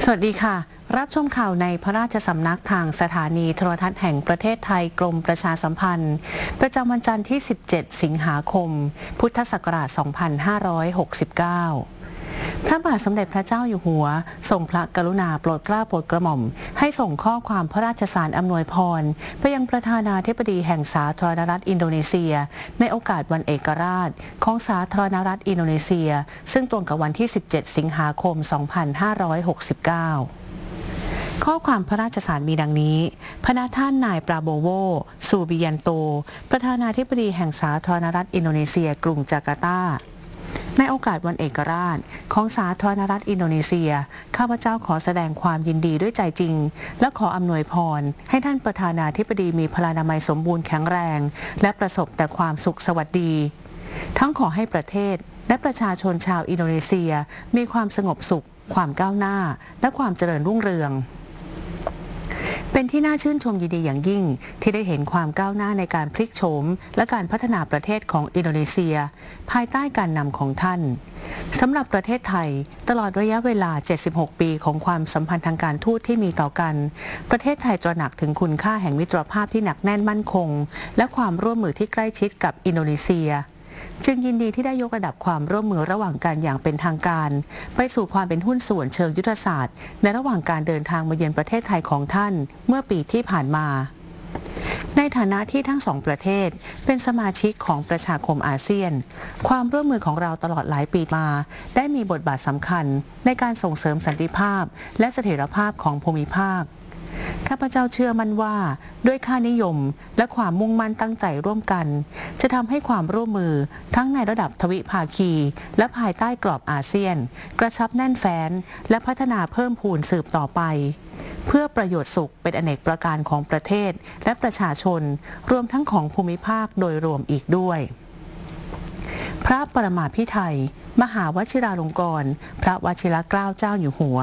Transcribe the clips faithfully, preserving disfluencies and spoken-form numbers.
สวัสดีค่ะรับชมข่าวในพระราชสำนักทางสถานีโทรทัศน์แห่งประเทศไทยกรมประชาสัมพันธ์ประจำวันจันทร์ที่ สิบเจ็ด สิงหาคม พุทธศักราช สองพันห้าร้อยหกสิบเก้า พระบาทสมเด็จพระเจ้าอยู่หัวทรงพระกรุณาโปรดเกล้าโปรดกระหม่อมให้ส่งข้อความพระราชสารอำนวยพรไปยังประธานาธิบดีแห่งสาธารณรัฐอินโดนีเซียในโอกาสวันเอกราชของสาธารณรัฐอินโดนีเซียซึ่งตรงกับวันที่ สิบเจ็ด สิงหาคม สองพันห้าร้อยหกสิบเก้า ข้อความพระราชสารมีดังนี้พระนาท่านนายปราโบโว ซูบิยันโตประธานาธิบดีแห่งสาธารณรัฐอินโดนีเซียกรุงจาการ์ตาในโอกาสวันเอกราชของสาธารณรัฐอินโดนีเซียข้าพเจ้าขอแสดงความยินดีด้วยใจจริงและขออำนวยพรให้ท่านประธานาธิบดีมีพลานามัยสมบูรณ์แข็งแรงและประสบแต่ความสุขสวัสดีทั้งขอให้ประเทศและประชาชนชาวอินโดนีเซียมีความสงบสุขความก้าวหน้าและความเจริญรุ่งเรืองเป็นที่น่าชื่นชมยินดีอย่างยิ่งที่ได้เห็นความก้าวหน้าในการพลิกโฉมและการพัฒนาประเทศของอินโดนีเซียภายใต้การนำของท่านสำหรับประเทศไทยตลอดระยะเวลา เจ็ดสิบหก ปีของความสัมพันธ์ทางการทูตที่มีต่อกันประเทศไทยตระหนักถึงคุณค่าแห่งมิตรภาพที่หนักแน่นมั่นคงและความร่วมมือที่ใกล้ชิดกับอินโดนีเซียจึงยินดีที่ได้ยกระดับความร่วมมือระหว่างกันอย่างเป็นทางการไปสู่ความเป็นหุ้นส่วนเชิงยุทธศาสตร์ในระหว่างการเดินทางมาเยือนประเทศไทยของท่านเมื่อปีที่ผ่านมาในฐานะที่ทั้งสองประเทศเป็นสมาชิกของประชาคมอาเซียนความร่วมมือของเราตลอดหลายปีมาได้มีบทบาทสำคัญในการส่งเสริมสันติภาพและเสถียรภาพของภูมิภาคข้าพเจ้าเชื่อมั่นว่าด้วยค่านิยมและความมุ่งมั่นตั้งใจร่วมกันจะทำให้ความร่วมมือทั้งในระดับทวิภาคีและภายใต้กรอบอาเซียนกระชับแน่นแฟ้นและพัฒนาเพิ่มพูนสืบต่อไปเพื่อประโยชน์สุขเป็นอเนกประการของประเทศและประชาชนรวมทั้งของภูมิภาคโดยรวมอีกด้วยพระปรมาภิไธยมหาวชิราลงกรณ์พระวชิรเกล้าเจ้าอยู่หัว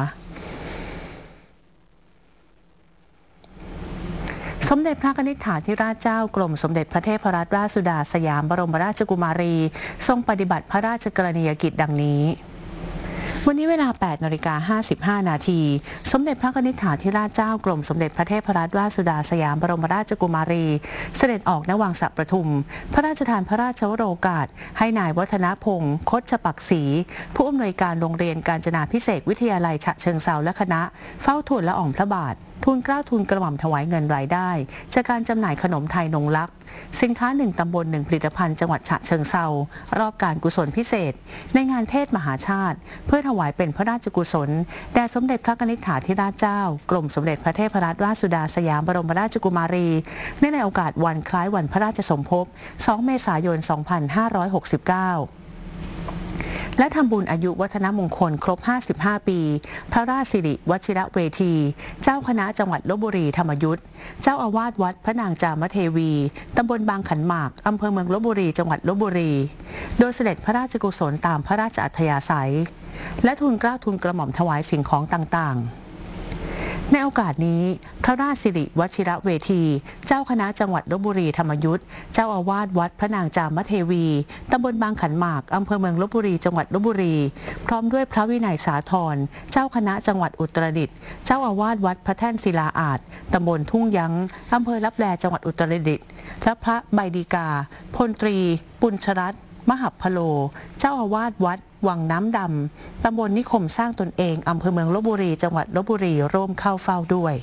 สมเด็จพระนิธิถาธิราชเจ้ากรมสมเด็จพระเทพรัตนราชสุดาสยามบรมราชกุมารีทรงปฏิบัติพระราชกรณียกิจดังนี้วันนี้เวลา แปดนาฬิกาห้าสิบห้า นาทีสมเด็จพระนิธิถาธิราชเจ้ากรมสมเด็จพระเทพรัตนราชสุดาสยามบรมราชกุมารีเสด็จออกณวังสระประทุมพระราชทานพระราชวโรกาสให้นายวัฒนพงศ์คชปักศรีผู้อำนวยการโรงเรียนกาญจนาภิเษกวิทยาลัยฉะเชิงเทราและคณะเฝ้าทูลละอองพระบาททูลเกล้าทูลกระหม่อมถวายเงินรายได้จากการจำหน่ายขนมไทยนงลักษ์สินค้าหนึ่งตำบลหนึ่งผลิตภัณฑ์จังหวัดฉะเชิงเทรารอบการกุศลพิเศษในงานเทศมหาชาติเพื่อถวายเป็นพระราชกุศลแด่สมเด็จพระนิธิถาธิราชเจ้ากรมสมเด็จพระเทพรัตนราชสุดาสยามบรมราชกุมารีเนื่องในโอกาสวันคล้ายวันพระราชสมภพสองเมษายนสองพันห้าร้อยหกสิบเก้าและทำบุญอายุวัฒนมงคลครบห้าสิบห้าปีพระราชสิริวชิรเวทีเจ้าคณะจังหวัดลพบุรีธรรมยุทธเจ้าอาวาสวัดพระนางจามเทวีตำบลบางขันหมากอำเภอเมืองลพบุรีจังหวัดลพบุรีโดยเสด็จพระราชกุศลตามพระราชอัธยาศัยและทูลเกล้าทูลกระหม่อมถวายสิ่งของต่างๆในโอกาสนี้พระราชสิริวชิรเวทีเจ้าคณะจังหวัดลพบุรีธรรมยุทธเจ้าอาวาสวัดพระนางจามเทวีตำบลบางขันหมากอำเภอเมืองลพบุรีจังหวัดลพบุรีพร้อมด้วยพระวินัยสาธรเจ้าคณะจังหวัดอุตรดิตถ์เจ้าอาวาสวัดพระแท่นศิลาอาจตำบลทุ่งยั้งอำเภอลับแลจังหวัดอุตรดิตถ์และพระใบดีกาพลตรีปุญชรัตน์มหัพพโลเจ้าอาวาสวัดวังน้ำดำตำบลนิคมสร้างตนเองอำเภอเมืองลพบุรีจังหวัดลพบุรีร่วมเข้าเฝ้าด้วย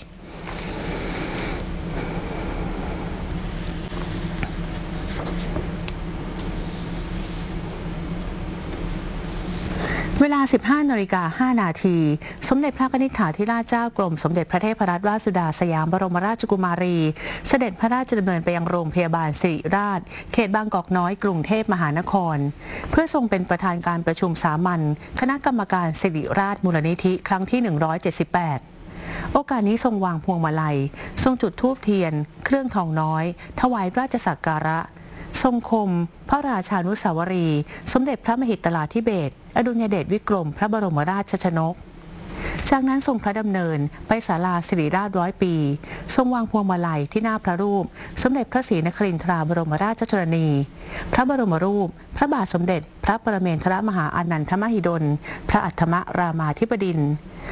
เวลา สิบห้านาฬิกาห้า นาทีสมเด็จพระนิธิถาธิราชเจ้ากรมสมเด็จพระเทพรัตนราชสุดาสยามบรมราชกุมารีเสด็จพระราชดำเนินไปยังโรงพยาบาลศิริราชเขตบางกอกน้อยกรุงเทพมหานครเพื่อทรงเป็นประธานการประชุมสามัญคณะกรรมการศิริราชมูลนิธิครั้งที่หนึ่งร้อยเจ็ดสิบแปดโอกาสนี้ทรงวางพวงมาลัยทรงจุดธูปเทียนเครื่องทองน้อยถวายราชสักการะทรงคมพระราชานุสาวรีย์สมเด็จพระมหิดลาธิเบศรอดุลยเดชวิกรมพระบรมราชชนกจากนั้นทรงพระดำเนินไปศาลาศิริราชร้อยปีทรงวางพวงมาลัยที่หน้าพระรูปสมเด็จพระศรีนครินทราบรมราชชนนีพระบรมรูปพระบาทสมเด็จพระปรเมนทรมหาอานันทมหิดลพระอัฏฐมรามาธิบดินทร์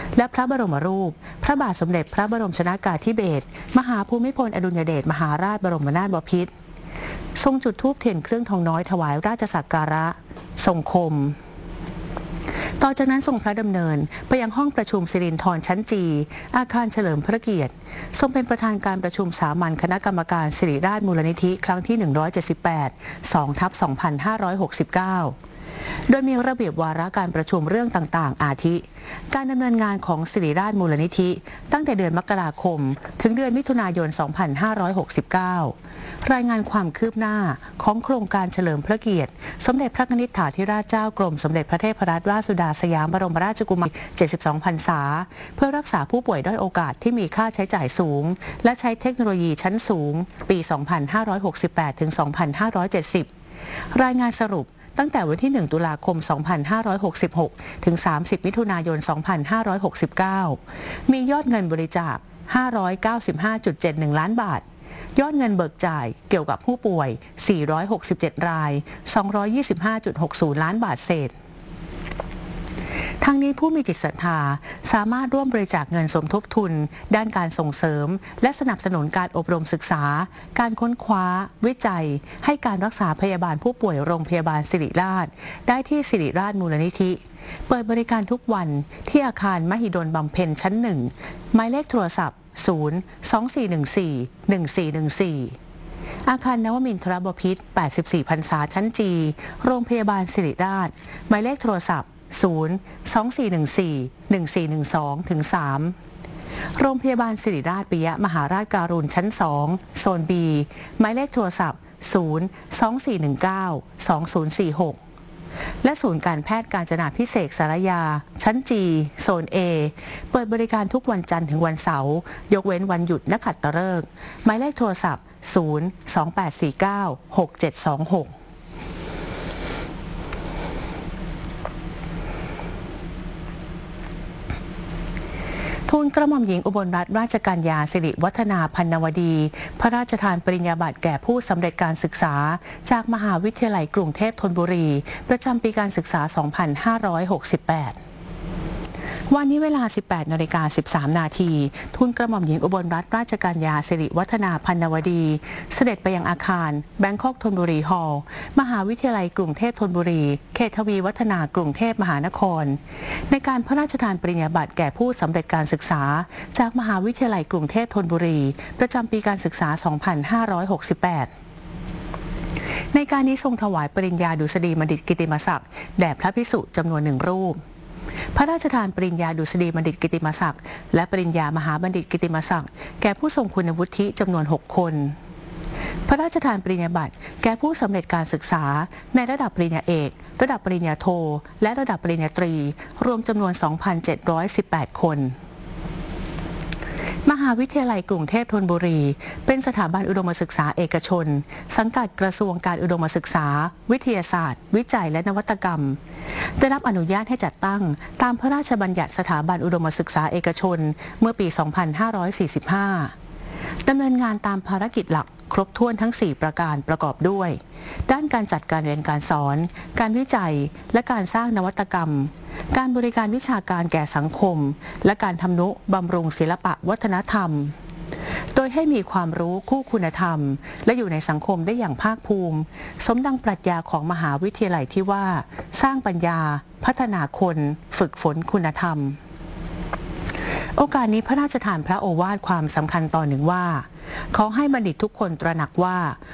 และพระบรมรูปพระบาทสมเด็จพระบรมชนกาธิเบศรมหาภูมิพลอดุลยเดชมหาราชบรมนาถบพิตรทรงจุดธูปเทียนเครื่องทองน้อยถวายราชสักการะทรงคมต่อจากนั้นทรงพระดำเนินไปยังห้องประชุมสิรินธรชั้นจีอาคารเฉลิมพระเกียรติทรงเป็นประธานการประชุมสามัญคณะกรรมการสิริราชมูลนิธิครั้งที่หนึ่งร้อยเจ็ดสิบแปด สองทับสองพันห้าร้อยหกสิบเก้าโดยมีระเบียบวาระการประชุมเรื่องต่างๆอาทิ การดำเนินงานของสิริราชมูลนิธิตั้งแต่เดือนมกราคมถึงเดือนมิถุนายน สองพันห้าร้อยหกสิบเก้า รายงานความคืบหน้าของโครงการเฉลิมพระเกียรติสมเด็จพระนิธิถาธิราชเจ้ากรมสมเด็จพระเทพรัตนราชสุดาสยามบรมราชกุมารี เจ็ดสิบสอง พรรษาเพื่อรักษาผู้ป่วยด้อยโอกาสที่มีค่าใช้จ่ายสูงและใช้เทคโนโลยีชั้นสูงปี สองพันห้าร้อยหกสิบแปด ถึง สองพันห้าร้อยเจ็ดสิบ รายงานสรุปตั้งแต่วันที่ หนึ่ง ตุลาคม สองพันห้าร้อยหกสิบหก ถึง สามสิบ มิถุนายน สองพันห้าร้อยหกสิบเก้า มียอดเงินบริจาค ห้าร้อยเก้าสิบห้าจุดเจ็ดหนึ่ง ล้านบาทยอดเงินเบิกจ่ายเกี่ยวกับผู้ป่วย สี่ร้อยหกสิบเจ็ด ราย สองร้อยยี่สิบห้าจุดหกศูนย์ ล้านบาทเศษทั้งนี้ผู้มีจิตศรัทธาสามารถร่วมบริจาคเงินสมทบทุนด้านการส่งเสริมและสนับสนุนการอบรมศึกษาการค้นคว้าวิจัยให้การรักษาพยาบาลผู้ป่วยโรงพยาบาลสิริราชได้ที่สิริราชมูลนิธิเปิดบริการทุกวันที่อาคารมหิดลบำเพ็ญชั้นหนึ่งหมายเลขโทรศัพท์ ศูนย์ สอง สี่ หนึ่ง สี่ หนึ่ง สี่ หนึ่ง สี่ อาคารนวมินทรบพิตร แปดสิบสี่ พรรษาชั้นจีโรงพยาบาลสิริราชหมายเลขโทรศัพท์ศูนย์ สอง สี่ หนึ่ง สี่ หนึ่ง สี่ หนึ่ง สอง ถึง สาม โรงพยาบาลสิริราชปิยมหาราชการุณชั้น สอง โซน B หมายเลขโทรศัพท์ ศูนย์ สอง สี่ หนึ่ง เก้า สอง ศูนย์ สี่ หก และศูนย์การแพทย์กาญจนาภิเษกสารยาชั้น G โซน A เปิดบริการทุกวันจันทร์ถึงวันเสาร์ยกเว้นวันหยุดนักขัตฤกษ์หมายเลขโทรศัพท์ ศูนย์ สอง แปด สี่ เก้า หก เจ็ด สอง หกทูลกระหม่อมหญิงอุบลรัตนราชกัญญาสิริวัฒนาพันนวดีพระราชทานปริญญาบัตรแก่ผู้สำเร็จการศึกษาจากมหาวิทยาลัยกรุงเทพธนบุรีประจำปีการศึกษา สองพันห้าร้อยหกสิบแปดวันนี้เวลา สิบแปดนาฬิกาสิบสาม นาทีทูลกระหม่อมหญิงอุบลรัตนราชกัญญาสิริวัฒนาพันนวดีเสด็จไปยังอาคารแบงคอกธนบุรีฮอลล์มหาวิทยาลัยกรุงเทพธนบุรีเขตทวีวัฒนากรุงเทพมหานครในการพระราชทานปริญญาบัตรแก่ผู้สำเร็จการศึกษาจากมหาวิทยาลัยกรุงเทพธนบุรีประจำปีการศึกษา สองพันห้าร้อยหกสิบแปดในการนี้ทรงถวายปริญญาดุษฎีบัณฑิตกิตติมศักดิ์แด่พระภิกษุจำนวนหนึ่งรูปพระราชทานปริญญาดุษฎีบัณฑิตกิตติมศักดิ์และปริญญามหาบัณฑิตกิตติมศักดิ์แก่ผู้ทรงคุณวุฒิจำนวนหกคนพระราชทานปริญญาบัตรแก่ผู้สำเร็จการศึกษาในระดับปริญญาเอกระดับปริญญาโทและระดับปริญญาตรีรวมจำนวน สองพันเจ็ดร้อยสิบแปด คนมหาวิทยาลัยกรุงเทพธนบุรีเป็นสถาบันอุดมศึกษาเอกชนสังกัดกระทรวงการอุดมศึกษาวิทยาศาสตร์วิจัยและนวัตกรรมได้รับอนุญาตให้จัดตั้งตามพระราชบัญญัติสถาบันอุดมศึกษาเอกชนเมื่อปี สองพันห้าร้อยสี่สิบห้า ดำเนินงานตามภารกิจหลักครบถ้วนทั้งสี่ประการประกอบด้วยด้านการจัดการเรียนการสอนการวิจัยและการสร้างนวัตกรรมการบริการวิชาการแก่สังคมและการทำนุบำรุงศิลปะวัฒนธรรมโดยให้มีความรู้คู่คุณธรรมและอยู่ในสังคมได้อย่างภาคภูมิสมดังปรัชญาของมหาวิทยาลัยที่ว่าสร้างปัญญาพัฒนาคนฝึกฝนคุณธรรมโอกาสนี้พระราชทานพระโอวาทความสำคัญตอนหนึ่งว่าขอให้บัณฑิตทุกคนตระหนักว่า